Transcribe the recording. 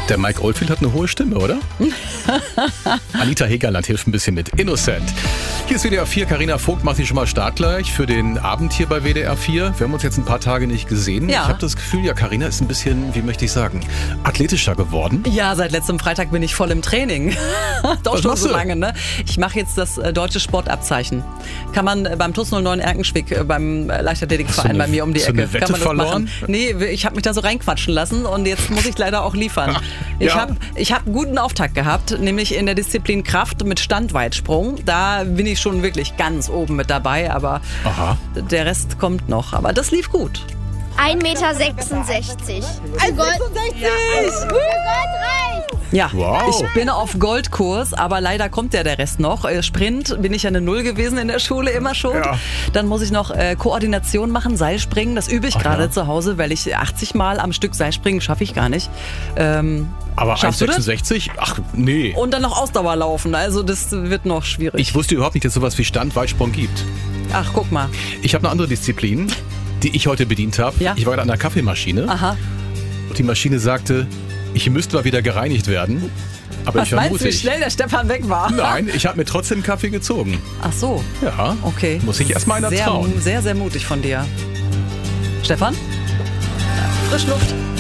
Der Mike Oldfield hat eine hohe Stimme, oder? Anita Hegerland hilft ein bisschen mit. Innocent. Hier ist WDR 4. Carina Vogt macht sich schon mal startgleich für den Abend hier bei WDR 4. Wir haben uns jetzt ein paar Tage nicht gesehen. Ja. Ich habe das Gefühl, ja, Carina ist ein bisschen, wie möchte ich sagen, athletischer geworden. Ja, seit letztem Freitag bin ich voll im Training. Doch Was schon machst so du? lange, ne? Ich mache jetzt das deutsche Sportabzeichen. Kann man beim TuS 09 Erkenschwick, beim Leichtathletikverein Hast du bei mir um die hast du Ecke. eine Wette Kann man das verloren? machen? Nee, ich habe mich da so reinquatschen lassen und jetzt muss ich leider auch liefern. Ich Ja. hab einen guten Auftakt gehabt, nämlich in der Disziplin Kraft mit Standweitsprung. Da bin ich schon wirklich ganz oben mit dabei, aber Aha. der Rest kommt noch. Aber das lief gut. 1,66 Meter. 1,66 Ja, Wow. Ich bin auf Goldkurs, aber leider kommt ja der Rest noch. Sprint bin ich ja eine Null gewesen in der Schule immer schon. Ja. Dann muss ich noch Koordination machen, Seilspringen. Das übe ich Ach gerade ja. zu Hause, weil ich 80 Mal am Stück Seilspringen schaffe ich gar nicht. Aber Schaffst du das? 1,66? Ach, nee. Und dann noch Ausdauer laufen. Also das wird noch schwierig. Ich wusste überhaupt nicht, dass es sowas wie Standweitsprung gibt. Ach, guck mal. Ich habe eine andere Disziplin, die ich heute bedient habe. Ja. Ich war gerade an der Kaffeemaschine Aha. und die Maschine sagte, ich müsste mal wieder gereinigt werden. Aber Was ich war meinst du, wie mutig. schnell der Stefan weg war? Nein, ich habe mir trotzdem einen Kaffee gezogen. Ach so. Ja, Okay. muss sich erstmal einer sehr, trauen. Sehr, sehr mutig von dir. Stefan? Frischluft.